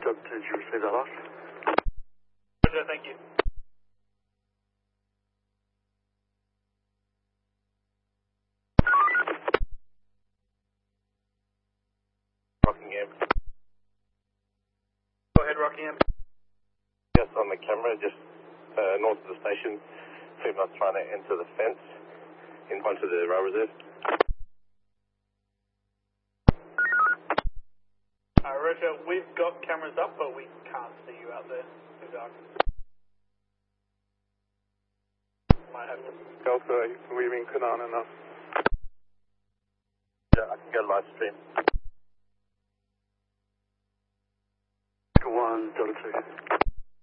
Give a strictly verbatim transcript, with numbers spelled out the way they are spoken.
Delta two, did you receive that last? Roger, thank you. Rockingham. Go ahead, Rockingham. Yes, on the camera, just uh, north of the station. Female trying to enter the fence in front of the rail reserve. Uh, Roger, we've got cameras up, but we can't see you out there. Too dark. Might have to. Delta, leaving Kanana now. Yeah, I can get a live stream. one, Delta two.